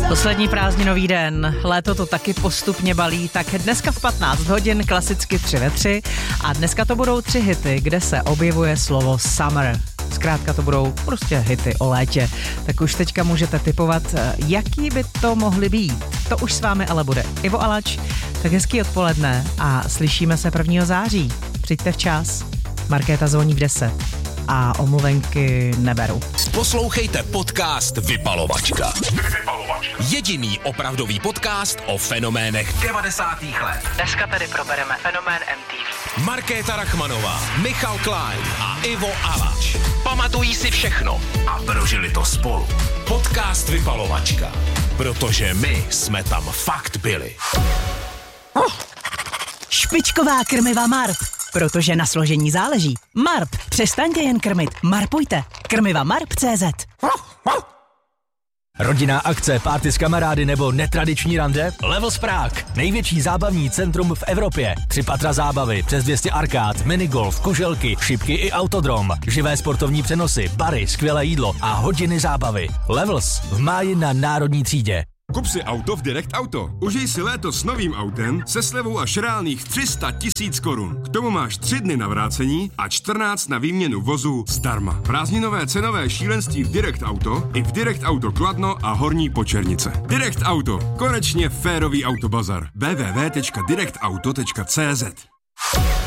Poslední prázdninový den, léto to taky postupně balí, tak dneska v 15 hodin klasicky 3 ve 3 a dneska to budou 3 hity, kde se objevuje slovo summer. Zkrátka to budou prostě hity o létě. Tak už teďka můžete tipovat, jaký by to mohly být. To už s vámi ale bude Ivo Alač. Tak hezký odpoledne a slyšíme se 1. září. Přijďte včas. Markéta zvoní v 10. A omluvenky neberu. Poslouchejte podcast Vypalovačka. Jediný opravdový podcast o fenoménech 90. let. Dneska tady probereme fenomén MTV. Markéta Rachmanová, Michal Klein a Ivo Alač. Pamatují si všechno a prožili to spolu. Podcast Vypalovačka. Protože my jsme tam fakt byli. Špičková krmiva Marp. Protože na složení záleží. Marp, přestaňte jen krmit. Marpujte. Krmiva Marp.cz. Rodinná akce, party s kamarády nebo netradiční rande? Levels Prague. Největší zábavní centrum v Evropě. 3 patra zábavy, přes 200 arkád, minigolf, kuželky, šipky i autodrom. Živé sportovní přenosy, bary, skvělé jídlo a hodiny zábavy. Levels v máji na Národní třídě. Kup si auto v Direct Auto. Užij si léto s novým autem se slevou až reálných 300 000 korun. K tomu máš 3 dny na vrácení a 14 na výměnu vozu zdarma. Prázdninové cenové šílenství v Direct Auto i v Direct Auto Kladno a Horní Počernice. Direct Auto. Konečně férový autobazar. www.directauto.cz